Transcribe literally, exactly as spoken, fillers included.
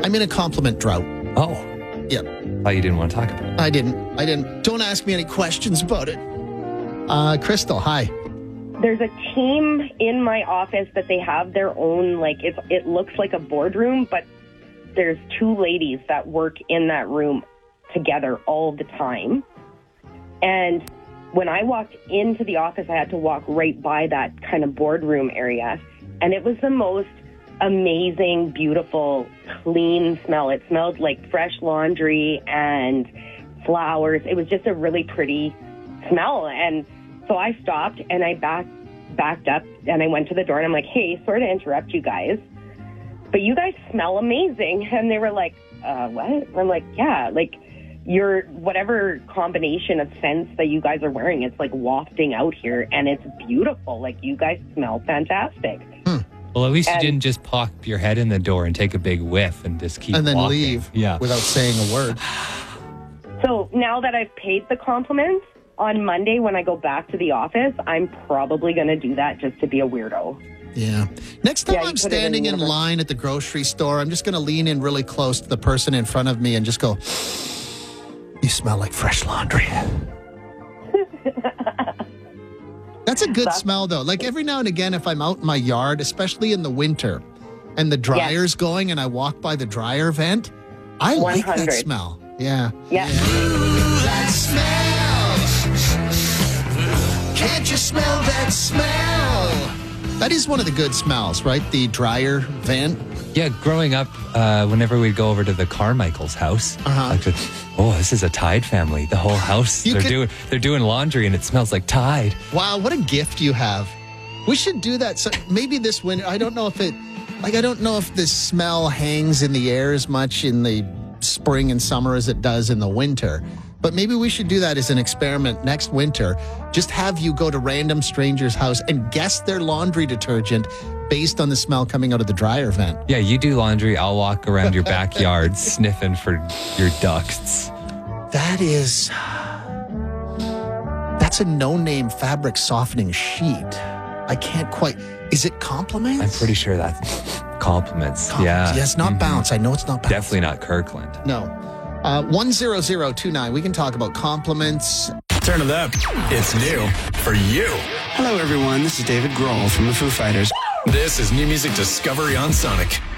I'm in a compliment drought. Oh. Yep. Oh, you didn't want to talk about it. I didn't. I didn't. Don't ask me any questions about it. Uh, Crystal, hi. There's a team in my office that they have their own, like, it, it looks like a boardroom, but there's two ladies that work in that room together all the time. And when I walked into the office, I had to walk right by that kind of boardroom area. And it was the most amazing, beautiful, clean smell. It smelled like fresh laundry and flowers. It was just a really pretty smell. And so I stopped and I backed, backed up and I went to the door and I'm like, hey, sorry to interrupt you guys, but you guys smell amazing. And they were like, uh, what? And I'm like, yeah, like your whatever combination of scents that you guys are wearing, it's like wafting out here and it's beautiful. Like you guys smell fantastic. Hmm. Well, at least And- you didn't just pop your head in the door and take a big whiff and just keep And then walking. leave Yeah. without saying a word. So now that I've paid the compliment, on Monday when I go back to the office, I'm probably going to do that just to be a weirdo. Yeah. Next time Yeah, you I'm put it in standing in whatever. line at the grocery store, I'm just going to lean in really close to the person in front of me and just go, you smell like fresh laundry. That's a good smell, though. Like every now and again, if I'm out in my yard, especially in the winter, and the dryer's going and I walk by the dryer vent, I like that one hundred. smell. Yeah. Yeah. That smell. Can't you smell that smell? That is one of the good smells, right? The dryer vent. Yeah, growing up, uh, whenever we'd go over to the Carmichael's house, Uh-huh. like, to- oh, this is a Tide family. The whole house, You they're could- doing they're doing laundry and it smells like Tide. Wow, what a gift you have. We should do that. So maybe this winter, I don't know if it, like, I don't know if this smell hangs in the air as much in the spring and summer as it does in the winter. But maybe we should do that as an experiment next winter. Just have you go to random strangers' house and guess their laundry detergent based on the smell coming out of the dryer vent. Yeah, you do laundry. I'll walk around your backyard sniffing for your ducts. That is, that's a no-name fabric softening sheet. I can't quite, is it compliments? I'm pretty sure that's compliments. Compliments. Yeah. Yeah, it's not Mhm. Bounce. I know it's not Bounce. Definitely not Kirkland. No. Uh, one zero zero two nine. We can talk about compliments. Turn it up. It's new for you. Hello, everyone. This is David Grohl from the Foo Fighters. This is new music discovery on Sonic.